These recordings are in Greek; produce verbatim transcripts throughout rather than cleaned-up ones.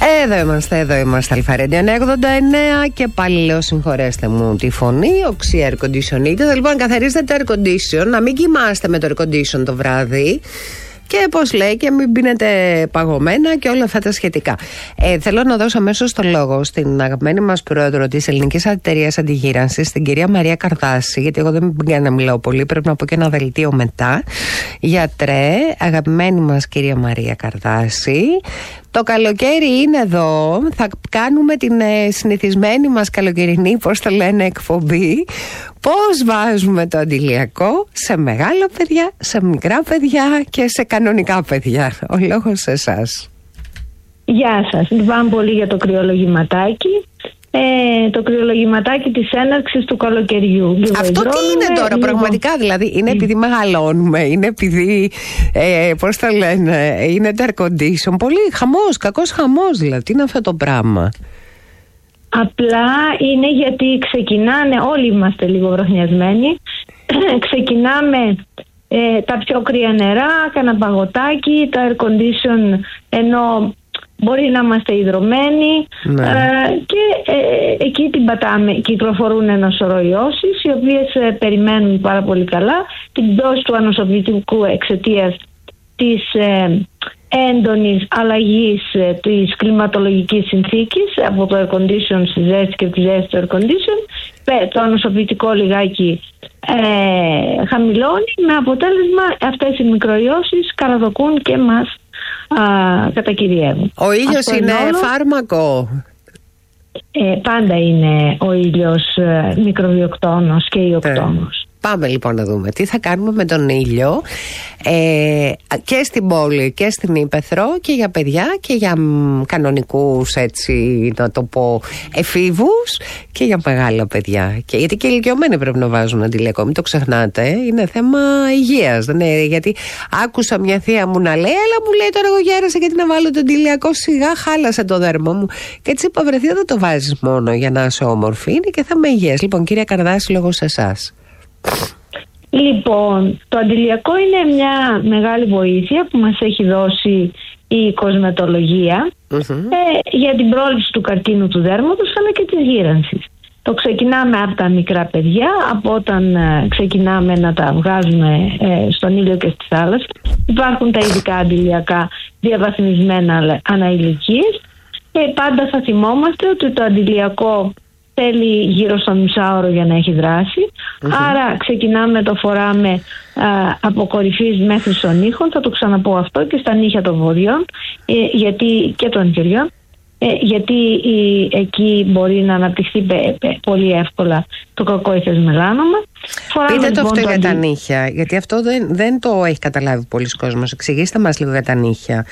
Εδώ είμαστε, εδώ είμαστε Αλφα-Radio ογδόντα εννέα και πάλι λέω συγχωρέστε μου τη φωνή, οξύ air conditioning. Λοιπόν, καθαρίζετε το air condition, να μην κοιμάστε με το air condition το βράδυ. Και πώς λέει, και μην πίνετε παγωμένα και όλα αυτά τα σχετικά. Ε, θέλω να δώσω αμέσως το λόγο στην αγαπημένη μας πρόεδρο της Ελληνικής Εταιρείας Αντιγύρανσης, την κυρία Μαρία Καρδάση, γιατί εγώ δεν πήγα να μιλάω πολύ, πρέπει να πω και ένα δελτίο μετά. Γιατρέ, αγαπημένη μας κυρία Μαρία Καρδάση, το καλοκαίρι είναι εδώ, θα κάνουμε την ε, συνηθισμένη μας καλοκαιρινή, πώς το λένε, εκπομπή. Πώς βάζουμε το αντιλιακό σε μεγάλα παιδιά, σε μικρά παιδιά και σε κανονικά παιδιά. Ο λόγος σε εσάς. Γεια σας. Λυπάμαι πολύ για το κρυολογηματάκι. Ε, το κρυολογηματάκι της έναρξης του καλοκαιριού. Αυτό τι είναι τώρα, λίγο... πραγματικά δηλαδή? Είναι επειδή μεγαλώνουμε, είναι επειδή, ε, πώς το λένε, είναι το air condition. Πολύ χαμός, κακός χαμός δηλαδή. Τι είναι αυτό το πράγμα? Απλά είναι γιατί ξεκινάνε, όλοι είμαστε λίγο βροχνιασμένοι, ξεκινάμε ε, τα πιο κρύα νερά, κανένα παγωτάκι, το air condition, ενώ μπορεί να είμαστε υδρωμένοι, ναι. ε, και ε, εκεί την πατάμε. Κυκλοφορούν ένα σωρό ιώσεις, οι οποίες ε, περιμένουν πάρα πολύ καλά την πτώση του ανοσοποιητικού εξαιτίας της ε, έντονης αλλαγής ε, της κλιματολογικής συνθήκης από το air condition στη ζέστη και τη ζέστη στο air condition. Το ανοσοποιητικό λιγάκι ε, χαμηλώνει, με αποτέλεσμα αυτές οι μικροϊώσεις καραδοκούν και μας α, κατακυριεύουν. Ο ήλιος αυτό είναι όλο, φάρμακο? Ε, πάντα είναι ο ήλιος ε, μικροβιοκτόνος και ιοκτόνος. Πάμε λοιπόν να δούμε τι θα κάνουμε με τον ήλιο ε, και στην πόλη και στην Ήπεθρο, και για παιδιά και για μ, κανονικούς, έτσι να το πω, εφήβους, και για μεγάλα παιδιά. Και γιατί και οι ηλικιωμένοι πρέπει να βάζουν αντιλιακό, μην το ξεχνάτε, είναι θέμα υγείας. Δεν είναι, γιατί άκουσα μια θεία μου να λέει, αλλά μου λέει τώρα εγώ γέρασα, γιατί να βάλω το αντιλιακό, σιγά χάλασε το δέρμα μου. Και έτσι είπα, βρεθεί, δεν το βάζεις μόνο για να είσαι όμορφη, είναι και θέμα υγείας. Λοιπόν, κυρία Καρδάση, λόγω σε εσάς. Λοιπόν, το αντιλιακό είναι μια μεγάλη βοήθεια που μας έχει δώσει η κοσμετολογία mm-hmm. ε, για την πρόληψη του καρκίνου του δέρματος, αλλά και της γύρανσης. Το ξεκινάμε από τα μικρά παιδιά, από όταν ε, ξεκινάμε να τα βγάζουμε ε, στον ήλιο και στη θάλασσα. Υπάρχουν τα ειδικά αντιλιακά διαβαθμισμένα αναηλικίες. Ε, πάντα θα θυμόμαστε ότι το αντιλιακό θέλει γύρω στο μισάωρο για να έχει δράση. Mm-hmm. Άρα ξεκινάμε, το φοράμε α, από κορυφής μέχρι στον ήχο. Θα το ξαναπώ αυτό, και στα νύχια των ποδιών ε, γιατί, και των χεριών, ε, γιατί η, εκεί μπορεί να αναπτυχθεί πε, πε, πολύ εύκολα το κακόηθες μελάνομα. Φοράμε, πείτε το λοιπόν, αυτό το για αντι... τα νύχια, γιατί αυτό δεν, δεν το έχει καταλάβει πολλοί κόσμος. Εξηγήστε μας λίγο για τα νύχια.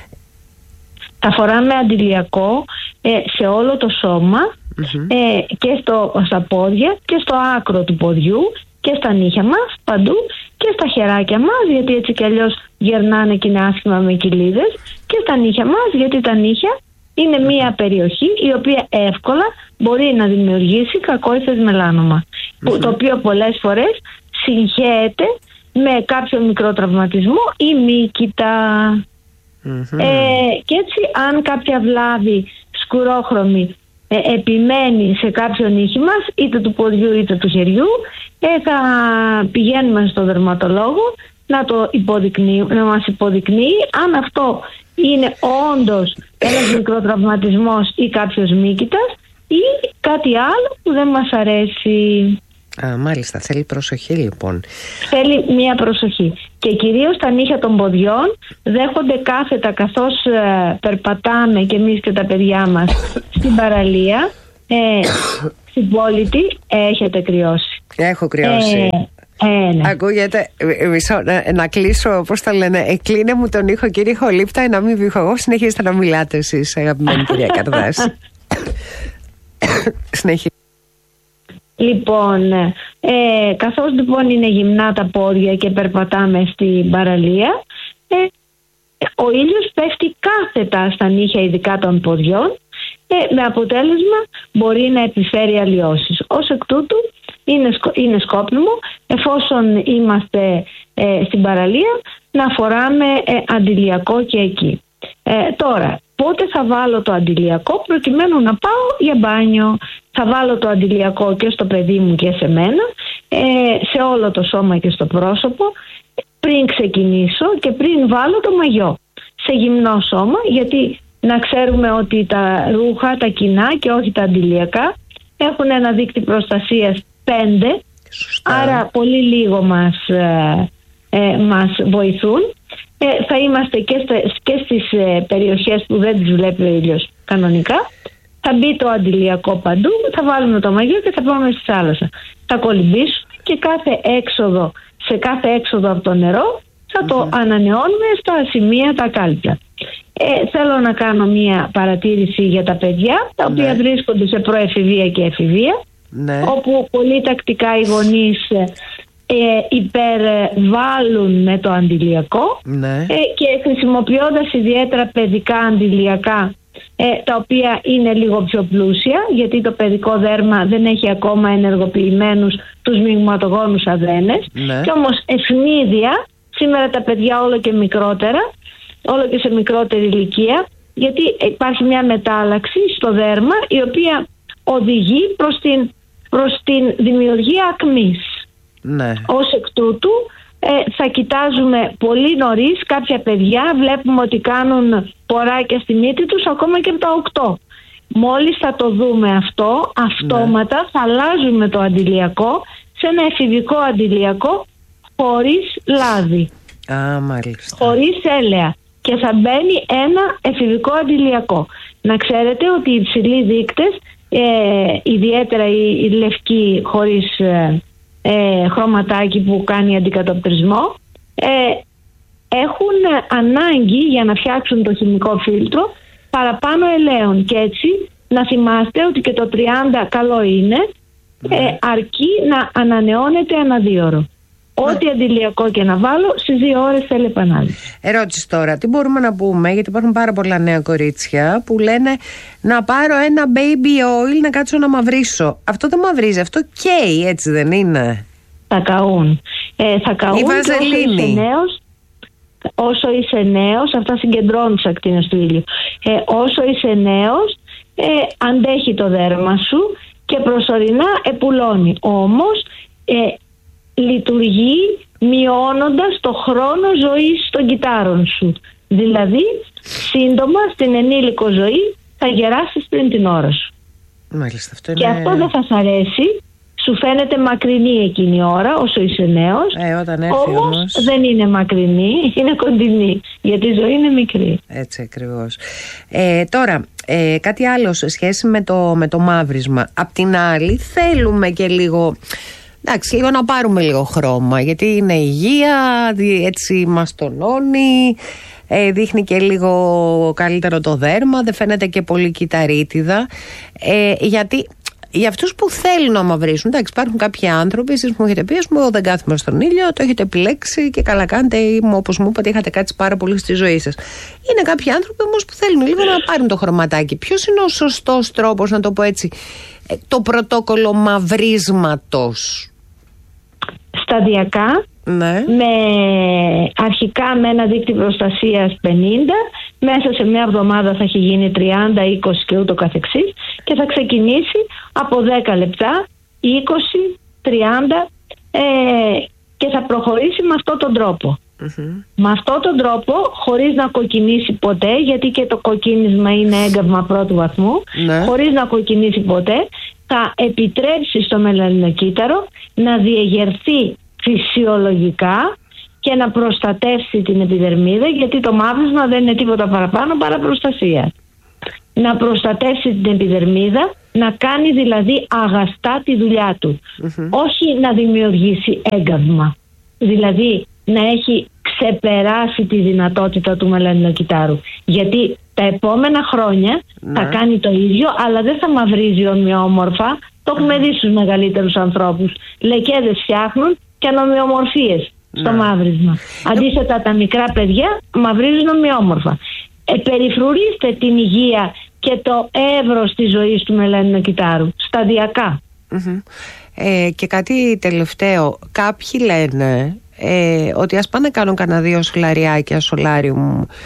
Θα φοράμε αντιλιακό ε, σε όλο το σώμα. Mm-hmm. Ε, και στο, στα πόδια και στο άκρο του ποδιού και στα νύχια μας, παντού, και στα χεράκια μας, γιατί έτσι κι αλλιώς γερνάνε και είναι άσχημα με κοιλίδες, και στα νύχια μας, γιατί τα νύχια είναι μια περιοχή η οποία εύκολα μπορεί να δημιουργήσει κακόηθες μελάνομα, mm-hmm. που, το οποίο πολλές φορές συγχέεται με κάποιο μικρό τραυματισμό ή μύκητα. Mm-hmm. ε, και έτσι, αν κάποια βλάβη σκουρόχρωμη Ε, επιμένει σε κάποιο νύχι μας, είτε του ποδιού είτε του χεριού, ε, θα πηγαίνουμε στο δερματολόγο να, το υποδεικνύει, να μας υποδεικνύει αν αυτό είναι όντως ένας μικροτραυματισμός ή κάποιος μύκητας ή κάτι άλλο που δεν μας αρέσει. Α, μάλιστα, θέλει προσοχή λοιπόν. Θέλει μία προσοχή. Και κυρίως τα νύχια των ποδιών δέχονται κάθετα, καθώς ε, περπατάμε και εμείς και τα παιδιά μας στην παραλία. Ε, στην πόλητη έχετε κρυώσει. Έχω κρυώσει. Ε, ε, ναι. Ακούγεται, μισό, να, να κλείσω, πώς τα λένε, ε, κλείνε μου τον ήχο κύριε Χολύπτα, να μην βήχω εγώ, συνεχίστε να μιλάτε εσείς, αγαπημένη κυρία Καρδάση. Συνεχίστε. Λοιπόν, ε, καθώς λοιπόν είναι γυμνά τα πόδια και περπατάμε στην παραλία, ε, ο ήλιος πέφτει κάθετα στα νύχια, ειδικά των ποδιών, ε, με αποτέλεσμα μπορεί να επιφέρει αλλοιώσεις. Ως εκ τούτου είναι, είναι σκόπιμο, εφόσον είμαστε ε, στην παραλία, να φοράμε ε, αντιλιακό και εκεί. Ε, τώρα, πότε θα θα βάλω το αντιλιακό προκειμένου να πάω για μπάνιο. Θα βάλω το αντιλιακό και στο παιδί μου και σε μένα, ε, σε όλο το σώμα και στο πρόσωπο, πριν ξεκινήσω και πριν βάλω το μαγιό. Σε γυμνό σώμα, γιατί να ξέρουμε ότι τα ρούχα, τα κοινά και όχι τα αντιλιακά έχουν ένα δείκτη προστασίας πέντε, άρα πολύ λίγο μας, ε, ε, μας βοηθούν. Ε, θα είμαστε και, στα, και στις ε, περιοχές που δεν τις βλέπει ο ήλιος κανονικά. Θα μπει το αντιλιακό παντού, θα βάλουμε το μαγιό και θα πάμε στη θάλασσα. Θα κολυμπήσουμε και κάθε έξοδο, σε κάθε έξοδο από το νερό θα το mm-hmm. ανανεώνουμε στα σημεία τα κάλυπτα. Ε, θέλω να κάνω μία παρατήρηση για τα παιδιά, τα οποία ναι. βρίσκονται σε προεφηβεία και εφηβεία, ναι. όπου πολύ τακτικά οι γονείς ε, υπερβάλλουν με το αντιλιακό ναι. ε, και χρησιμοποιώντας ιδιαίτερα παιδικά αντιλιακά, ε, τα οποία είναι λίγο πιο πλούσια, γιατί το παιδικό δέρμα δεν έχει ακόμα ενεργοποιημένους τους μυγματογόνους αδένες, ναι. και όμως ευνίδια, σήμερα τα παιδιά όλο και μικρότερα, όλο και σε μικρότερη ηλικία, γιατί υπάρχει μια μετάλλαξη στο δέρμα η οποία οδηγεί προς την, προς την δημιουργία ακμής. Ναι. Ως εκ τούτου ε, θα κοιτάζουμε πολύ νωρίς κάποια παιδιά, βλέπουμε ότι κάνουν ποράκια στη μύτη τους ακόμα και από τα οκτώ. Μόλις θα το δούμε αυτό, αυτόματα ναι. θα αλλάζουμε το αντιλιακό σε ένα εφηβικό αντιλιακό χωρίς λάδι. Α, μάλιστα. Χωρίς έλαια. Και θα μπαίνει ένα εφηβικό αντιλιακό. Να ξέρετε ότι οι υψηλοί δείκτες, ε, ιδιαίτερα οι, οι λευκοί χωρίς ε, ε, χρωματάκι που κάνει αντικατοπτρισμό, ε, έχουν ανάγκη για να φτιάξουν το χημικό φίλτρο παραπάνω ελαίων. Και έτσι να θυμάστε ότι και το τριάντα καλό είναι, ε, αρκεί να ανανεώνεται ένα δίωρο. Ό,τι αντιλιακό και να βάλω, στις δύο ώρες θέλει επανάληψη. Ερώτηση τώρα, τι μπορούμε να πούμε, γιατί υπάρχουν πάρα πολλά νέα κορίτσια που λένε να πάρω ένα baby oil να κάτσω να μαυρίσω. Αυτό δεν μαυρίζει, αυτό καίει, έτσι δεν είναι? Θα καούν. Ε, θα καούν. Η βαζελίνη. Όσο είσαι νέος, όσο είσαι νέος, αυτά συγκεντρώνουν τις ακτίνες του ήλιου. Ε, όσο είσαι νέος, ε, αντέχει το δέρμα σου και προσωρινά επουλώνει. Όμως, ε, λειτουργεί μειώνοντας το χρόνο ζωής των κυτάρων σου. Δηλαδή, σύντομα στην ενήλικο ζωή θα γεράσεις πριν την ώρα σου. Μάλιστα, αυτό είναι... Και αυτό δεν θα σ' αρέσει. Σου φαίνεται μακρινή εκείνη η ώρα όσο είσαι νέος. Ε, όταν έρθει όμως, όμως δεν είναι μακρινή, είναι κοντινή. Γιατί η ζωή είναι μικρή. Έτσι ακριβώς. ε, Τώρα, ε, κάτι άλλο σε σχέση με το, με το μαύρισμα. Απ' την άλλη θέλουμε και λίγο... Εντάξει, λίγο να πάρουμε λίγο χρώμα, γιατί είναι υγεία, έτσι μας τονώνει, ε, δείχνει και λίγο καλύτερο το δέρμα, δεν φαίνεται και πολύ κυταρίτιδα, ε, γιατί για αυτούς που θέλουν να μαυρίσουν, εντάξει, υπάρχουν κάποιοι άνθρωποι, εσείς μου έχετε πει, ας πούμε, εγώ δεν κάθομαι στον ήλιο, το έχετε επιλέξει και καλά κάνετε, όπως μου είπατε, είχατε κάτσει πάρα πολύ στη ζωή σας. Είναι κάποιοι άνθρωποι όμως που θέλουν λίγο να πάρουν το χρωματάκι. Ποιος είναι ο σωστός τρόπος, να το πω έτσι, το πρωτόκολλο μαυρίσματος? Σταδιακά, ναι. με, αρχικά με ένα δείκτη προστασίας πενήντα, μέσα σε μια εβδομάδα θα έχει γίνει τριάντα, είκοσι και ούτω καθεξής, και θα ξεκινήσει από δέκα λεπτά, είκοσι, τριάντα ε, και θα προχωρήσει με αυτόν τον τρόπο. Mm-hmm. Με αυτόν τον τρόπο, χωρίς να κοκκινήσει ποτέ, γιατί και το κοκκίνισμα είναι έγκαυμα πρώτου βαθμού, ναι. χωρίς να κοκκινήσει ποτέ, θα επιτρέψει στο μελανοκύτταρο να διεγερθεί φυσιολογικά και να προστατεύσει την επιδερμίδα, γιατί το μαύρισμα δεν είναι τίποτα παραπάνω παρά προστασία. Να προστατεύσει την επιδερμίδα, να κάνει δηλαδή αγαστά τη δουλειά του. Mm-hmm. Όχι να δημιουργήσει έγκαυμα. Δηλαδή να έχει ξεπεράσει τη δυνατότητα του μελανοκυττάρου. Γιατί τα επόμενα χρόνια ναι. θα κάνει το ίδιο, αλλά δεν θα μαυρίζει ομοιόμορφα. Το έχουμε δει στους μεγαλύτερους ανθρώπους. Λεκέδες φτιάχνουν και ανομοιομορφίες στο ναι. μαύρισμα. Αντίθετα, τα μικρά παιδιά μαυρίζουν ομοιόμορφα. Ε, περιφρουρήστε την υγεία και το εύρος της ζωής του μελανοκυττάρου σταδιακά. Mm-hmm. Ε, και κάτι τελευταίο. Κάποιοι λένε ε, ότι ας πάνε να κάνουν κανένα δύο σολαριάκια σολάριουμ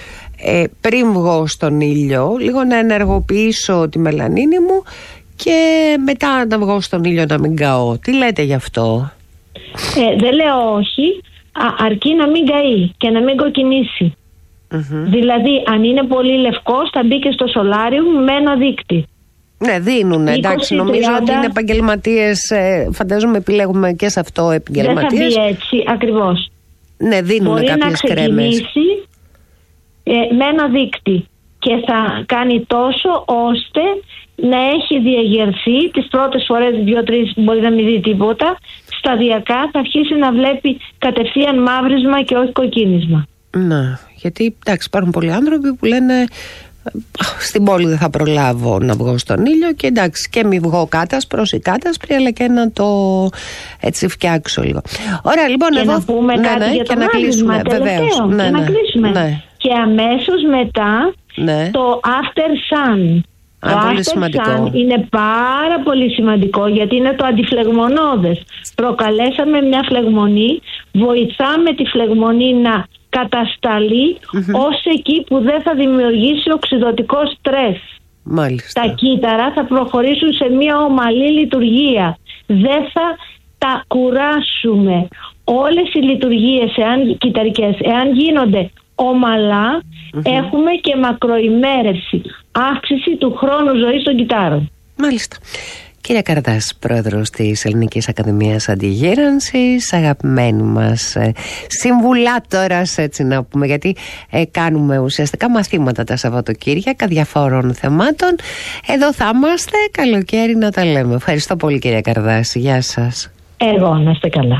ε, πριν βγω στον ήλιο, λίγο να ενεργοποιήσω τη μελανίνη μου και μετά να βγω στον ήλιο να μην καώ. Τι λέτε γι' αυτό? Ε, δεν λέω όχι, α, αρκεί να μην καεί και να μην κοκκινήσει. Mm-hmm. Δηλαδή, αν είναι πολύ λευκός, θα μπει και στο σολάριο με ένα δείκτη. Ναι, δίνουν. Εντάξει, νομίζω τριάντα ότι είναι επαγγελματίες. Ε, φαντάζομαι επιλέγουμε και σε αυτό επαγγελματίες. Δεν θα μπει έτσι, ακριβώς. Ναι, δίνουν κάποιες κρέμες. Μπορεί να ξεκινήσει ε, με ένα δείκτη και θα κάνει τόσο ώστε να έχει διαγερθεί. Τις πρώτες φορές, δύο-τρεις, μπορεί να μην δει τίποτα. Σταδιακά θα αρχίσει να βλέπει κατευθείαν μαύρισμα και όχι κοκκίνισμα. Ναι, γιατί εντάξει, υπάρχουν πολλοί άνθρωποι που λένε στην πόλη δεν θα προλάβω να βγω στον ήλιο και εντάξει, και μη βγω κάτασπρος ή κάτασπρη, αλλά και να το έτσι φτιάξω λίγο. Ωραία, λοιπόν, και εδώ να πούμε ναι, κάτι ναι, για και το να κλείσουμε. Βεβαίως, ναι, και ναι, να κλείσουμε. Ναι. Και αμέσως μετά ναι. το after sun. Α, το πολύ after σημαντικό. sun είναι πάρα πολύ σημαντικό, γιατί είναι το αντιφλεγμονώδες. Προκαλέσαμε μια φλεγμονή, βοηθάμε τη φλεγμονή να κατασταλεί mm-hmm. ως εκεί που δεν θα δημιουργήσει οξυδωτικό στρες. Μάλιστα. Τα κύτταρα θα προχωρήσουν σε μια ομαλή λειτουργία. Δεν θα τα κουράσουμε. Όλες οι λειτουργίες εάν, κυταρικές, εάν γίνονται ομαλά, mm-hmm. έχουμε και μακροημέρευση, αύξηση του χρόνου ζωής των κυττάρων. Μάλιστα. Κύριε Καρδάς, πρόεδρος της Ελληνικής Ακαδημίας Αντιγύρανσης, αγαπημένοι μας ε, συμβουλάτορας, έτσι να πούμε, γιατί ε, κάνουμε ουσιαστικά μαθήματα τα Σαββατοκύριακα διαφόρων θεμάτων. Εδώ θα είμαστε, καλοκαίρι να τα λέμε. Ευχαριστώ πολύ, κύριε Καρδάς. Γεια σας. Εγώ, να είστε καλά.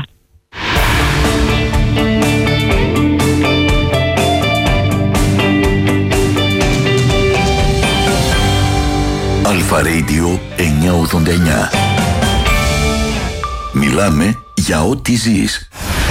Αλφα Radio εννιακόσια ογδόντα εννιά. Μιλάμε για ό,τι ζεις.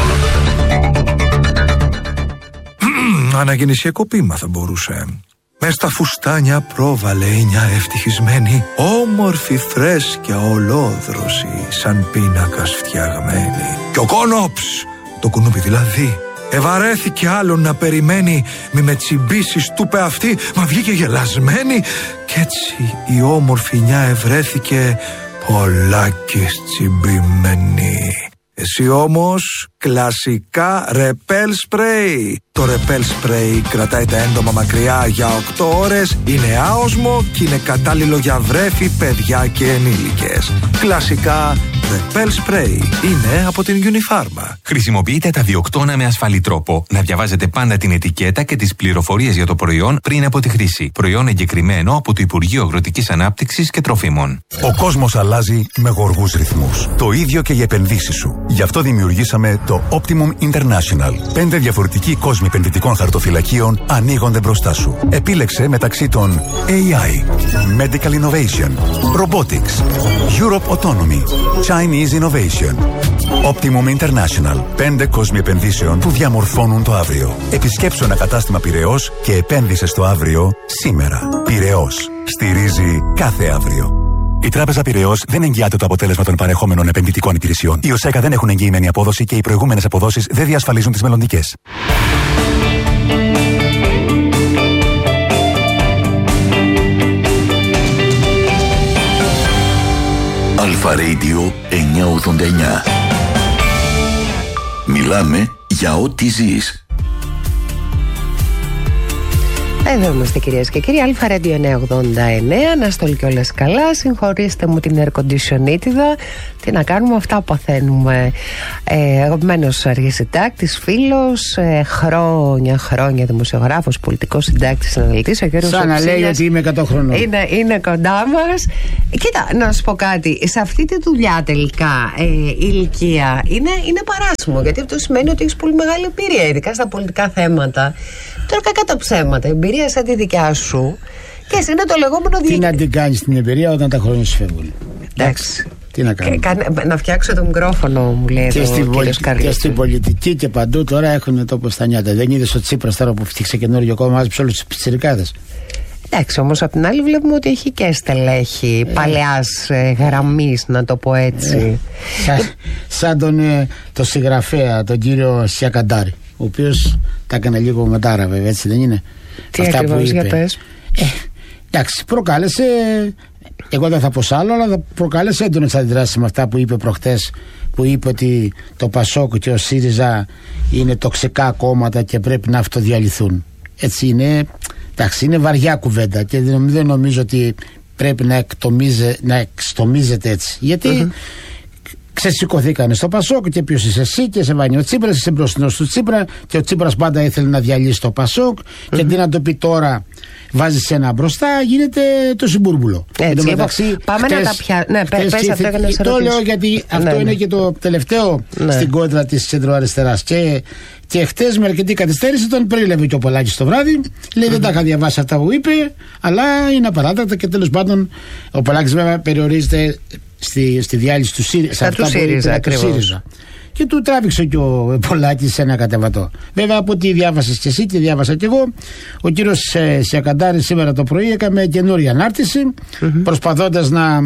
Αναγεννησιακό ποίημα θα μπορούσε. Μες στα φουστάνια πρόβαλε μια ευτυχισμένη, όμορφη φρέσκια ολόδρωση, σαν πίνακας φτιαγμένη. Και ο κόνοψ, το κουνούπι δηλαδή, ευαρέθηκε άλλον να περιμένει. Μη με τσιμπήσεις, του πε αυτή, μα βγήκε γελασμένη. Κι έτσι η όμορφη νιά ευρέθηκε πολλάκις τσιμπημένη. Εσύ όμως κλασικά ρεπέλ σπρέι. Το ρεπέλ σπρέι κρατάει τα έντομα μακριά για οκτώ ώρες, είναι άοσμο και είναι κατάλληλο για βρέφη, παιδιά και ενήλικες. Κλασικά ρεπέλ σπρέι είναι από την Unifarma. Χρησιμοποιείτε τα διοκτώνα με ασφαλή τρόπο. Να διαβάζετε πάντα την ετικέτα και τις πληροφορίες για το προϊόν πριν από τη χρήση. Προϊόν εγκεκριμένο από το Υπουργείο Αγροτικής Ανάπτυξης και Τροφίμων. Ο κόσμος αλλάζει με γοργούς ρυθμούς. Το ίδιο και οι επενδύσεις σου. Γι' αυτό δημιουργήσαμε το Optimum International. Πέντε διαφορετικοί κόσμοι επενδυτικών χαρτοφυλακίων ανοίγονται μπροστά σου. Επίλεξε μεταξύ των έι άι, Medical Innovation, Robotics, Europe Autonomy, Chinese Innovation. Optimum International. Πέντε κόσμοι επενδύσεων που διαμορφώνουν το αύριο. Επισκέψου ένα κατάστημα Πειραιώς και επένδυσε στο αύριο σήμερα. Πειραιώς. Στηρίζει κάθε αύριο. Η Τράπεζα Πειραιώς δεν εγγυάται το αποτέλεσμα των παρεχόμενων επενδυτικών υπηρεσιών. Οι ΟΣΕΚΑ δεν έχουν εγγυημένη απόδοση και οι προηγούμενες αποδόσεις δεν διασφαλίζουν τις μελλοντικές. Αλφα Radio εννιακόσια ογδόντα εννιά. Μιλάμε για ό,τι ζεις. Εδώ είμαστε, κυρίες και κύριοι. Αλφα Radio εννιακόσια ογδόντα εννέα. Να στολ και όλες καλά. Συγχωρήστε μου την air-conditionίτιδα. Τι να κάνουμε, αυτά παθαίνουμε. Ε, Αγαπημένος αρχισυντάκτης, φίλος, ε, χρόνια χρόνια δημοσιογράφος, πολιτικός συντάκτης, συναναλυτής, ο κύριος Σαν να λέει ότι είμαι εκατό χρονών. Είναι, είναι κοντά μας. Κοίτα, να σου πω κάτι. Σε αυτή τη δουλειά τελικά ε, η ηλικία είναι, είναι παράσιμο. Γιατί αυτό σημαίνει ότι έχεις πολύ μεγάλη εμπειρία, ειδικά στα πολιτικά θέματα. Τώρα, κακά τα ψέματα, εμπειρία σαν τη δικιά σου. Και εσύ είναι το λεγόμενο Τι να την κάνεις την εμπειρία όταν τα χρόνια σου φεύγουν. Εντάξει. Τι να κάνω. Να φτιάξω το μικρόφωνο, μου λέει και, εδώ, στην πολι... και στην πολιτική και παντού τώρα έχουν τόπο στα νιάτα. Δεν είδες ο Τσίπρας τώρα που φτιάξε καινούργιο κόμμα, μάζεψε όλους τους πιτσιρικάδες. Εντάξει, όμως απ' την άλλη βλέπουμε ότι έχει και στελέχη ε. παλαιάς ε, γραμμής, να το πω έτσι. Ε. Σαν, σαν τον ε, το συγγραφέα, τον κύριο Σιακαντάρη, ο οποίος τα έκανε λίγο μετάρα, βέβαια, έτσι δεν είναι. Τι αυτά ακριβώς, που είπε. για πες. Ε, εντάξει, προκάλεσε. Εγώ δεν θα πω σ' άλλο, αλλά θα προκάλεσε έντονες αντιδράσεις με αυτά που είπε προχτές. Που είπε ότι το Πασόκ και ο ΣΥΡΙΖΑ είναι τοξικά κόμματα και πρέπει να αυτοδιαλυθούν. Έτσι είναι. Εντάξει, είναι βαριά κουβέντα και δεν νομίζω ότι πρέπει να, εκτομίζε, να εξτομίζεται έτσι. Γιατί mm-hmm. ξεσηκωθήκανε στο Πασόκ και ποιος είσαι εσύ και σε βάνει ο Τσίπρας, είσαι μπροστινός του Τσίπρα και ο Τσίπρας πάντα ήθελε να διαλύσει το Πασόκ mm-hmm. και αντί να το πει τώρα βάζεις ένα μπροστά, γίνεται το συμπούρμπουλο. Έτσι, λοιπόν, πάμε χτες, να τα πιάσουμε. Ναι, πες αυτό και να σε το λέω γιατί αυτό ναι, είναι ναι. και το τελευταίο ναι. στην κόντρα της κεντροαριστεράς. Και, και χτες με αρκετή καθυστέρηση τον περίλαβε και ο Πολάκης το βράδυ. Λέει mm-hmm. δεν τα είχα διαβάσει αυτά που είπε, αλλά είναι απαράδεκτα και τέλος πάντων ο Πολάκης βέβαια περιορίζεται στη, στη διάλυση του ΣΥΡΙΖΑ. Σε αυτά που είπε του ΣΥΡΙΖΑ. Και του τράβηξε και ο Πολάκης σε ένα κατεβατό. Βέβαια, από ό,τι διάβασες και εσύ και διάβασα και εγώ, ο κύριος ε, Σιακαντάρης σήμερα το πρωί έκανε καινούρια ανάρτηση, mm-hmm. προσπαθώντας να.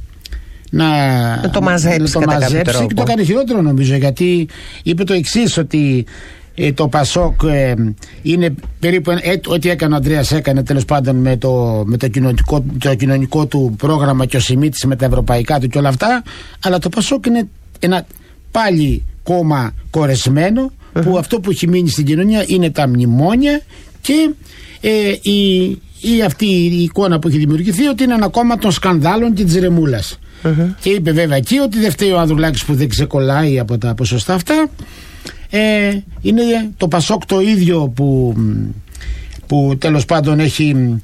Να, να το μαζέψει, να το μαζέψει και το έκανε χειρότερο νομίζω, γιατί είπε το εξής, ότι ε, το Πασόκ ε, είναι περίπου ε, ό,τι έκανε ο Ανδρέας έκανε τέλος πάντων με, το, με το, κοινωνικό, το κοινωνικό του πρόγραμμα και ο Σιμίτης με τα ευρωπαϊκά του και όλα αυτά, αλλά το Πασόκ είναι ένα πάλι κόμμα κορεσμένο uh-huh. που αυτό που έχει μείνει στην κοινωνία είναι τα μνημόνια και ε, η, η, αυτή η εικόνα που έχει δημιουργηθεί ότι είναι ένα κόμμα των σκανδάλων και της ρεμούλας. Uh-huh. Και είπε βέβαια εκεί ότι δεν φταίει ο Ανδρουλάκης που δεν ξεκολλάει από τα ποσοστά αυτά. Ε, είναι το Πασόκ το ίδιο που, που τέλος πάντων έχει,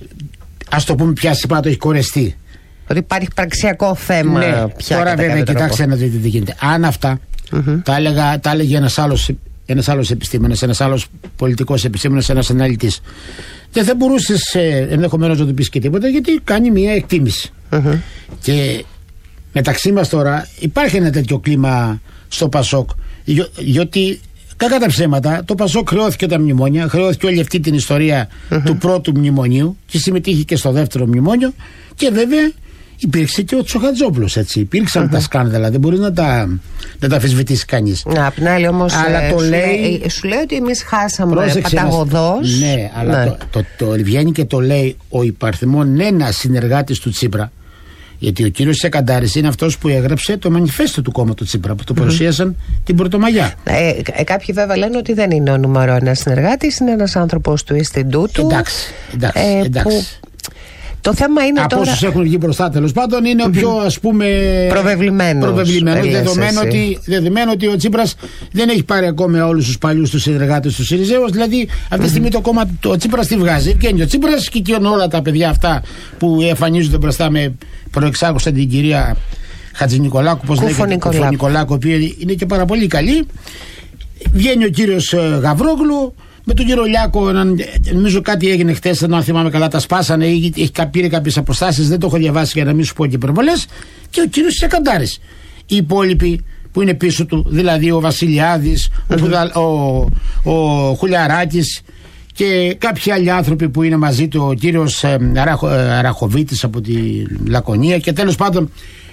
ας το πούμε πια συμπάτω, έχει κορεστεί. Ότι υπάρχει πραξιακό θέμα ναι, πια. Τώρα βέβαια κοιτάξτε να δείτε τι γίνεται. Αν αυτά mm-hmm. τα, έλεγα, τα έλεγε ένας άλλος, ένας άλλος επιστήμονας, ένας άλλος πολιτικός επιστήμονας, ένας αναλυτής, δεν θα μπορούσες ε, ενδεχομένως να του πεις και τίποτα, γιατί κάνει μια εκτίμηση. Mm-hmm. Και μεταξύ μας τώρα υπάρχει ένα τέτοιο κλίμα στο Πασόκ, διότι κακά τα ψέματα το Πασόκ χρεώθηκε τα μνημόνια, χρεώθηκε όλη αυτή την ιστορία mm-hmm. του πρώτου μνημονίου και συμμετείχε και στο δεύτερο μνημόνιο και βέβαια υπήρξε και ο Τσοχατζόπουλος, έτσι. Υπήρξαν mm-hmm. τα σκάνδαλα, δεν μπορεί να τα, να τα αφισβητήσει κανείς. Να, απ' την άλλη όμως αλλά ε, το σου, λέει, λέει, σου λέει ότι εμείς χάσαμε παταγωδός. Ναι, αλλά ναι. Το, το, το, το βγαίνει και το λέει ο υπαριθμόν ένα συνεργάτης του Τσίπρα. Γιατί ο κύριος Σιακαντάρης είναι αυτός που έγραψε το μανιφέστο του κόμματος Τσίπρα που το παρουσίασαν mm-hmm. την Πρωτομαγιά. Ε, ε, κάποιοι βέβαια λένε ότι δεν είναι ο νούμερο ένας συνεργάτης, είναι ένας άνθρωπος του Ινστιτούτου. Εντάξει, εντάξει, ε, εντάξει. Που... Το θέμα είναι από τώρα. Από όσους έχουν βγει μπροστά τέλος πάντων είναι ο πιο ας πούμε προβεβλημένος. Προβεβλημένος δεδομένο ότι, δεδομένο ότι ο Τσίπρας δεν έχει πάρει ακόμα όλους τους παλιούς τους συνεργάτες του Συριζέους. Δηλαδή αυτή τη στιγμή το κόμμα του ο Τσίπρας τι βγάζει. Βγαίνει ο Τσίπρας και εκεί όλα τα παιδιά αυτά που εμφανίζονται μπροστά με προεξάγουσα την κυρία Χατζηνικολάκου, πώς λέγεται, Κουφο Νικολάκου, που είναι και πάρα πολύ καλή. Βγαίνει ο κύριος Γαβρόγλου. Με τον κύριο Λιάκο, νομίζω κάτι έγινε χτες, δεν αν θυμάμαι καλά, τα σπάσανε ή έχει πήρε κάποιες αποστάσεις, δεν το έχω διαβάσει για να μην σου πω και υπερβολές. Και ο κύριος Σιακαντάρης. Οι υπόλοιποι που είναι πίσω του, δηλαδή ο Βασιλιάδης, mm-hmm. ο, ο, ο Χουλιαράκης και κάποιοι άλλοι άνθρωποι που είναι μαζί του, ο κύριος ε, Αραχο, ε, Αραχοβίτης από τη Λακωνία και τέλος πάντων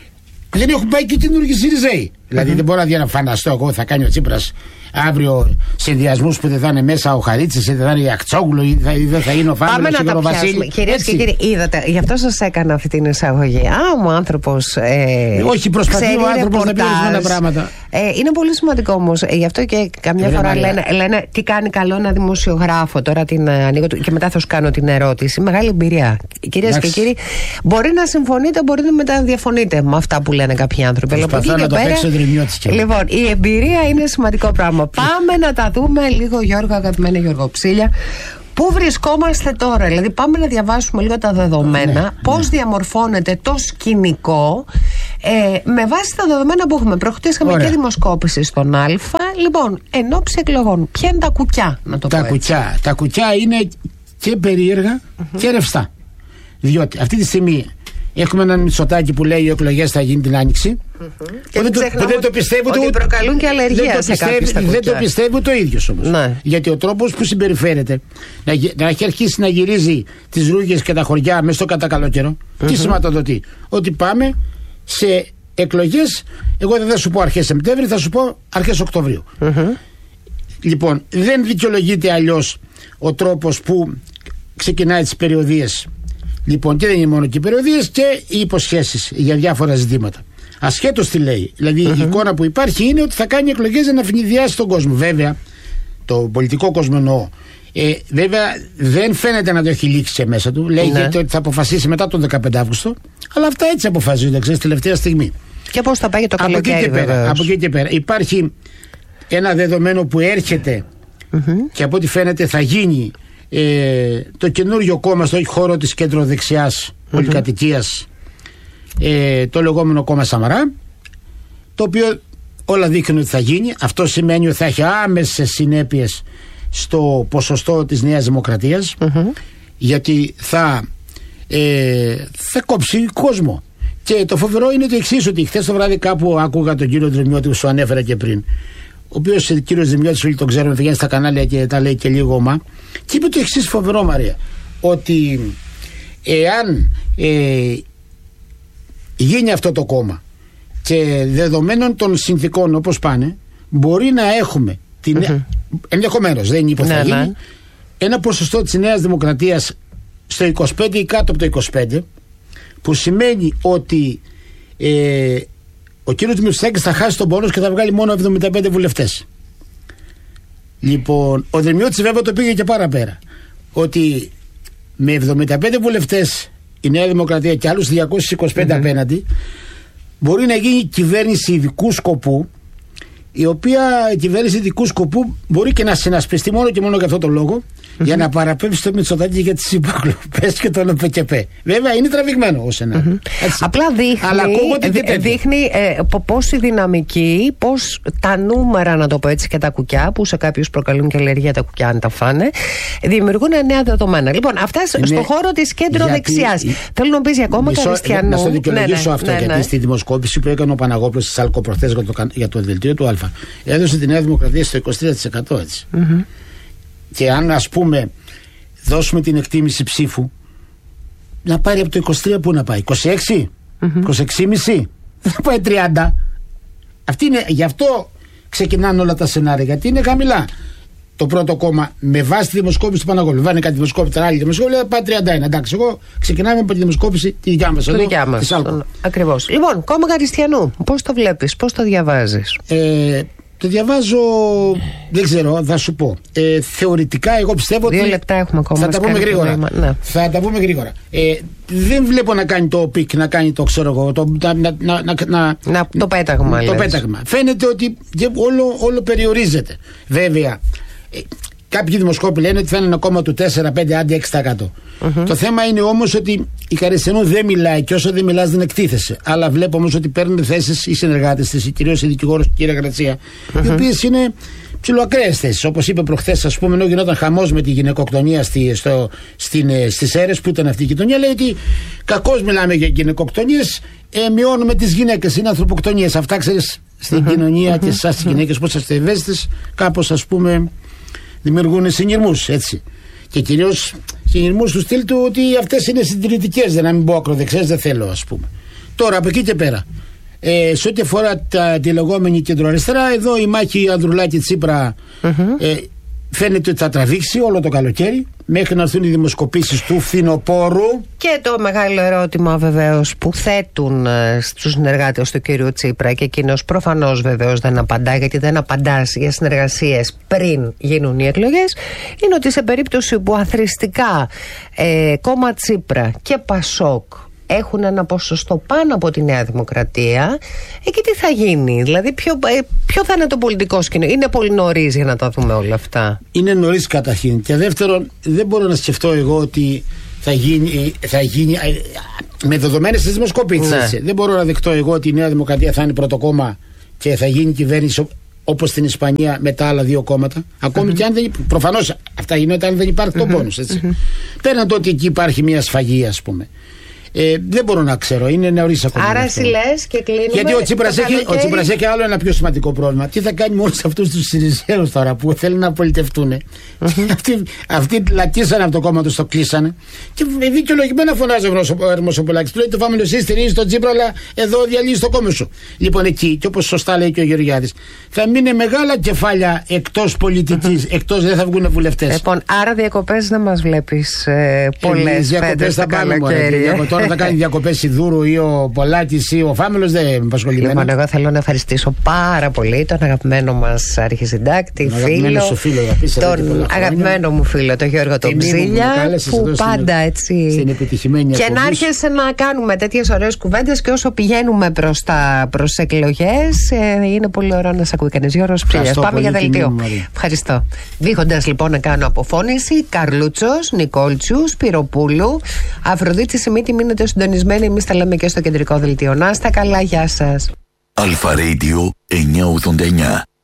δεν έχουν πάει και καινούργιοι Συριζέοι. Mm-hmm. Δηλαδή δεν μπορώ να φανταστώ εγώ θα κάνει ο Τσίπρας αύριο συνδυασμούς που δεν θα είναι μέσα ο Χαρίτσης ή δεν θα είναι η Ακτζόγλου ή δεν θα είναι ο Φάβελος ή ο Βασίλη. Κυρίες και κύριοι, είδατε, γι' αυτό σας έκανα αυτή την εισαγωγή. Α, ο άνθρωπος. Ε, Όχι, προσπαθεί ο άνθρωπος να πει ορισμένα πράγματα. Ε, είναι πολύ σημαντικό όμως. Ε, γι' αυτό και καμιά Κύριε φορά λένε, λένε τι κάνει καλό ένα δημοσιογράφο. Τώρα την ανοίγω και μετά θα σου κάνω την ερώτηση. Μεγάλη εμπειρία. Κυρίες και κύριοι, μπορεί να συμφωνείτε, μπορεί να μεταδιαφωνείτε με αυτά που λένε κάποιοι άνθρωποι. Προσπαθώ να το παίξω δρυμιώτης. Λοιπόν, η εμπειρία είναι σημαντικό πράγμα. Πάμε να τα δούμε λίγο, Γιώργο, αγαπημένη Γιώργο Ψήλια. Πού βρισκόμαστε τώρα, δηλαδή πάμε να διαβάσουμε λίγο τα δεδομένα, ναι, πώς ναι. διαμορφώνεται το σκηνικό ε, με βάση τα δεδομένα που έχουμε. Προχτές είχαμε και δημοσκόπηση στον Α. Λοιπόν, εν ώψη εκλογών, ποια είναι τα κουκιά, να το τα πω έτσι. Κουκιά, τα κουκιά είναι και περίεργα mm-hmm. και ρευστά. Διότι αυτή τη στιγμή έχουμε έναν Μητσοτάκη που λέει οι εκλογές θα γίνει την Άνοιξη. Mm-hmm. Και δεν, το, δεν το πιστεύω ότι το, προκαλούν και αλλεργία δεν σε κάποιους τα κουκιά. Δεν το πιστεύω το ίδιο όμως. Ναι. Γιατί ο τρόπος που συμπεριφέρεται να, να έχει αρχίσει να γυρίζει τις ρούγες και τα χωριά μέσα στο κατά καιρό, mm-hmm. τι σηματοδοτεί? Ότι πάμε σε εκλογές, εγώ δεν θα σου πω αρχές Σεπτέμβρη, θα σου πω αρχές Οκτωβρίου. Mm-hmm. Λοιπόν, δεν δικαιολογείται αλλιώς ο τρόπος που ξεκινάει τις περιοδίες. Λοιπόν, και δεν είναι μόνο και οι περιοδίες και οι υποσχέσεις για διάφορα ζητήματα. Ασχέτως τι λέει. Δηλαδή mm-hmm. η εικόνα που υπάρχει είναι ότι θα κάνει εκλογές για να φινιδιάσει τον κόσμο. Βέβαια, το πολιτικό κόσμο εννοώ. Ε, βέβαια δεν φαίνεται να το έχει λήξει μέσα του. Λέγεται ναι. ότι θα αποφασίσει μετά τον δεκαπέντε Αυγούστου. Αλλά αυτά έτσι αποφασίζονται, ξέρεις, τελευταία στιγμή. Και πώς θα πάει το καλοκαίρι, από, πέρα, από εκεί και πέρα. Υπάρχει ένα δεδομένο που έρχεται mm-hmm. και από ό,τι φαίνεται θα γίνει ε, το καινούριο κόμμα στο χώρο της κεντροδεξιάς mm-hmm. πολυκατοικίας, ε, το λεγόμενο κόμμα Σαμαρά, το οποίο όλα δείχνουν ότι θα γίνει. Αυτό σημαίνει ότι θα έχει άμεσες συνέπειες στο ποσοστό της Νέας Δημοκρατίας mm-hmm. γιατί θα, ε, θα κόψει κόσμο. Και το φοβερό είναι το εξής, ότι χθες το βράδυ κάπου άκουγα τον κύριο Δρυμιώτη που σου ανέφερα και πριν, ο οποίος ο κύριος Δρυμιώτης, όλοι τον ξέρουμε, βγαίνει στα κανάλια και τα λέει και λίγο μα, και είπε το εξής φοβερό, Μαρία, ότι εάν ε, γίνει αυτό το κόμμα και δεδομένων των συνθήκων όπως πάνε, μπορεί να έχουμε την, mm-hmm. ενδεχομένως, δεν είναι είπε θα γίνει, ένα ποσοστό της Νέας Δημοκρατίας στο είκοσι πέντε ή κάτω από το είκοσι πέντε, που σημαίνει ότι ε, ο κύριος Μητσοτάκης θα χάσει τον πόνος και θα βγάλει μόνο εβδομήντα πέντε βουλευτές. Λοιπόν, ο Δρυμιώτης βέβαια το πήγε και παραπέρα, ότι με εβδομήντα πέντε βουλευτές η Νέα Δημοκρατία και άλλους διακόσιους είκοσι πέντε mm-hmm. απέναντι μπορεί να γίνει κυβέρνηση ειδικού σκοπού, η οποία η κυβέρνηση ειδικού σκοπού μπορεί και να συνασπιστεί μόνο και μόνο για αυτό το λόγο mm-hmm. για να παραπέμψει το Μητσοτάκη για τις υποκλοπές και τον ΟΠΕΚΕΠΕ. Βέβαια είναι τραβηγμένο ως ένα. Mm-hmm. Απλά δείχνει, δει, δείχνει ε, πώς η δυναμική, πώς τα νούμερα, να το πω έτσι, και τα κουκιά, που σε κάποιους προκαλούν και αλλεργία τα κουκιά αν τα φάνε, δημιουργούν νέα δεδομένα. Λοιπόν, αυτά ναι, στον χώρο της κέντρο-δεξιάς. Θέλω να πεις για κόμμα Καριστιανού. Να στο δικαιολογήσω ναι, ναι, αυτό, ναι, γιατί ναι. στη δημοσκόπηση που έκανε ο Παναγόπλος στη Σάλκο προχθές για το, για το δελτίο του Α, έδωσε τη Νέα Δημοκρατία στο είκοσι τρία τοις εκατό έτσι. Mm-hmm. Και αν ας πούμε δώσουμε την εκτίμηση ψήφου, να πάρει από το είκοσι τρία, πού να πάει, είκοσι έξι, mm-hmm. είκοσι έξι κόμμα πέντε, δεν θα πάει τριάντα. Αυτή είναι, γι' αυτό ξεκινάνε όλα τα σενάρια, γιατί είναι χαμηλά. Το πρώτο κόμμα με βάση τη δημοσκόπηση του Παναγόλου. Βάνε κάτι δημοσκόπηση, την άλλη δημοσκόπηση, πάει τριάντα ένα. Εντάξει, εγώ ξεκινάμε από τη δημοσκόπηση τη δικιά μας. Τη δικιά μας. Ακριβώς. Λοιπόν, κόμμα Καριστιανού, πώς το βλέπεις, πώς το διαβάζεις? Ε, το διαβάζω, δεν ξέρω, θα σου πω. Ε, θεωρητικά, εγώ πιστεύω Δύο ότι. λεπτά έχουμε ακόμα. Θα τα πούμε γρήγορα. Ναι. Θα τα πούμε γρήγορα. Ε, δεν βλέπω να κάνει το πικ, να κάνει το ξέρω εγώ. Το, να, να, να, να, να, το πέταγμα. Το πέταγμα. Φαίνεται ότι όλο, όλο περιορίζεται. Βέβαια. Ε, κάποιοι δημοσκόποι λένε ότι θα είναι ένα κόμμα του τέσσερα πέντε άντι έξι τοις εκατό. Mm-hmm. Το θέμα είναι όμως ότι η Καριστιανού δεν μιλάει και όσο δεν μιλάς δεν εκτίθεσαι. Αλλά βλέπω όμως ότι παίρνουν θέσεις οι συνεργάτες της, κυρίως η δικηγόρος και η κυρία Γρατσία, mm-hmm. οι οποίες είναι ψιλοακραίες θέσεις. Όπως είπε προχθές, ας πούμε, ενώ γινόταν χαμός με τη γυναικοκτονία στη, στο, στην, στις Σέρρες που ήταν αυτή η γειτονιά, λέει ότι κακώς μιλάμε για γυναικοκτονίες, ε, μειώνουμε τις γυναίκες, είναι ανθρωποκτονίες. Αυτά ξέρεις στην mm-hmm. κοινωνία mm-hmm. και εσάς τις γυναίκες, πώς είστε ευαίσθητες, κάπως ας πούμε. Δημιουργούν συνειρμούς, έτσι. Και κυρίως συνειρμούς του στυλ του ότι αυτές είναι συντηρητικές, δεν να μην πω ακροδεξιές, δεν θέλω, ας πούμε. Τώρα από εκεί και πέρα, ε, σε ό,τι αφορά τα, τη λεγόμενη κεντροαριστερά, εδώ η μάχη Ανδρουλάκη-Τσίπρα mm-hmm. ε, φαίνεται ότι θα τραβήξει όλο το καλοκαίρι μέχρι να έρθουν οι δημοσκοπήσεις του φθινοπόρου. Και το μεγάλο ερώτημα βεβαίως που θέτουν ε, στους συνεργάτες του κύριου Τσίπρα, και εκείνος προφανώς βεβαίως δεν απαντά, γιατί δεν απαντάς για συνεργασίες πριν γίνουν οι εκλογές, είναι ότι σε περίπτωση που αθροιστικά ε, κόμμα Τσίπρα και Πασόκ έχουν ένα ποσοστό πάνω από τη Νέα Δημοκρατία, εκεί τι θα γίνει? Δηλαδή ποιο, ε, ποιο θα είναι το πολιτικό σκηνικό? Είναι πολύ νωρίς για να τα δούμε όλα αυτά. Είναι νωρίς καταρχήν. Και δεύτερον, δεν μπορώ να σκεφτώ εγώ ότι θα γίνει, θα γίνει με δεδομένες τις δημοσκοπήσεις. Ναι. Δεν μπορώ να δεχτώ εγώ ότι η Νέα Δημοκρατία θα είναι πρώτο κόμμα και θα γίνει κυβέρνηση όπως στην Ισπανία με τα άλλα δύο κόμματα. Ακόμη mm-hmm. και αν δεν. Προφανώς αυτά γίνονται αν δεν υπάρχει mm-hmm. το πόνος. Mm-hmm. Πέραν το ότι εκεί υπάρχει μια σφαγή, ας πούμε. Ε, δεν μπορώ να ξέρω, είναι νωρίς ακόμα. Άρα εσύ λες και κλείνουμε. Γιατί ο Τσίπρας έχει, ο έχει άλλο ένα πιο σημαντικό πρόβλημα. Τι θα κάνει με όλους αυτούς τους Συριζέους τώρα που θέλουν να πολιτευτούν. Mm-hmm. αυτοί, αυτοί λακίσανε από το κόμμα τους, το κλείσανε. Και δικαιολογημένα φωνάζει ο Ερμοσοπολάκης. Του λέει: το Φάμελο, εσύ στηρίζει τον Τσίπρα, αλλά εδώ διαλύζει το κόμμα σου. Λοιπόν, εκεί, και όπως σωστά λέει και ο Γεωργιάδης, θα μείνει μεγάλα κεφάλια εκτός πολιτικής, mm-hmm. εκτός δεν θα βγουν βουλευτές. Λοιπόν, άρα διακοπές δεν μας βλέπεις ε, πολλές διακοπές θα κάνουμε. Τώρα θα κάνει διακοπές η Δούρου ή ο Πολάκης ή ο Φάμελος, δεν απασχολεί. Λοιπόν, εγώ θέλω να ευχαριστήσω πάρα πολύ τον αγαπημένο μας αρχισυντάκτη, φίλο, φίλο τον αγαπημένο μου φίλο, τον Γιώργο τον Ψήλια, που πάντα έτσι. Και να άρχισε να κάνουμε τέτοιες ωραίες κουβέντες, και όσο πηγαίνουμε προς τα προς εκλογές, ε, είναι πολύ ωραίο να σε ακούει κανείς. Γιώργος Ψήλιας. Πάμε για δελτίο. Ευχαριστώ. Δείχοντας λοιπόν να κάνω αποφώνηση, Καρλούτσος, Νικόλτσου, Σπυροπούλου, Αφροδίτη Σιμίτη, μείνετε συντονισμένοι. Εμείς τα λέμε και στο κεντρικό δελτίο. Να είστε καλά, γεια σας. Αλφα Radio εννιακόσια ογδόντα εννιά.